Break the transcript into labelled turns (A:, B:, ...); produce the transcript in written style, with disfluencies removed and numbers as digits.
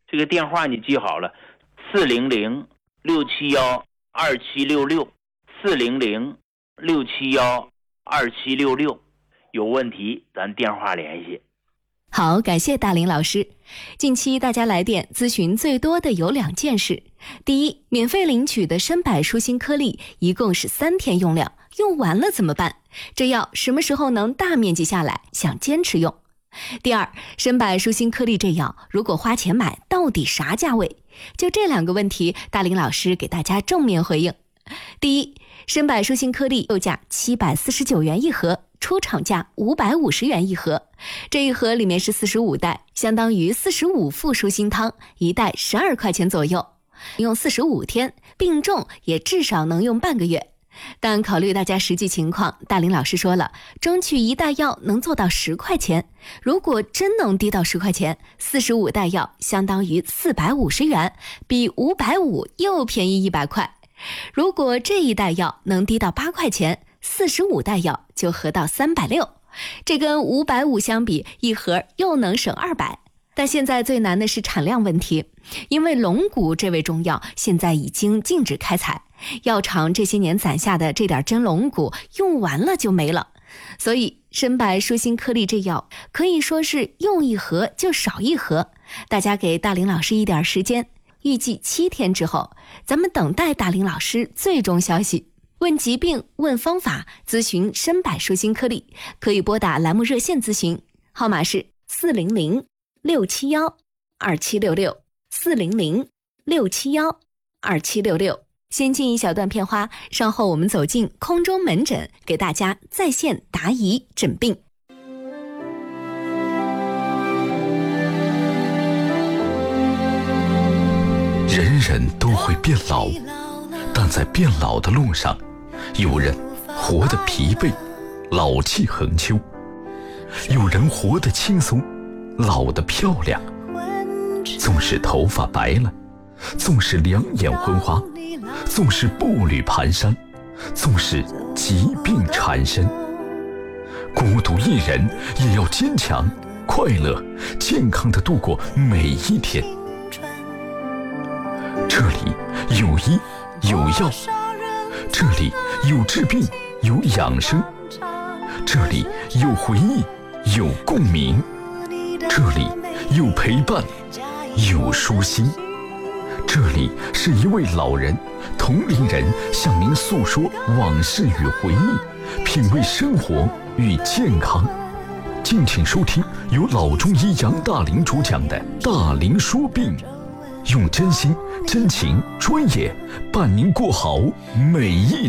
A: 这个电话你记好了，400-671-2766，400-671-2766，有问题咱电话联系。
B: 好，感谢大林老师。近期大家来电咨询最多的有2件事。第一，免费领取的深柏舒心颗粒一共是3天用量，用完了怎么办？这药什么时候能大面积下来？想坚持用。第二，深柏舒心颗粒这药如果花钱买，到底啥价位？就这2个问题，大林老师给大家正面回应。第一，深柏舒心颗粒售价749元一盒，出厂价550元一盒，这一盒里面是45袋，相当于45副舒心汤，一袋12块钱左右，用45天，病重也至少能用半个月。但考虑大家实际情况，大林老师说了，争取一袋药能做到10块钱。如果真能低到10块钱，45袋药相当于450元，比550又便宜100块。如果这一袋药能低到8块钱，45袋药就合到360，这跟550相比，一盒又能省200。但现在最难的是产量问题，因为龙骨这味中药现在已经禁止开采，药厂这些年攒下的这点真龙骨用完了就没了，所以深柏舒心颗粒这药可以说是用一盒就少一盒。大家给大林老师一点时间，预计7天之后，咱们等待大林老师最终消息。问疾病，问方法，咨询深柏舒心颗粒，可以拨打栏目热线咨询，号码是400-671-2766，400-671-2766。先进一小段片花，稍后我们走进空中门诊，给大家在线答疑诊病。
C: 人人都会变老，但在变老的路上，有人活得疲惫，老气横秋；有人活得轻松，老得漂亮。纵使头发白了，纵使两眼昏花，纵使步履蹒跚，纵使疾病缠身，孤独一人也要坚强、快乐、健康地度过每一天。这里有医有药，这里有治病有养生，这里有回忆有共鸣，这里有陪伴有舒心。这里是一位老人同龄人向您诉说往事与回忆，品味生活与健康。敬请收听由老中医杨大林主讲的大林说病，用真心真情专业伴您过好每一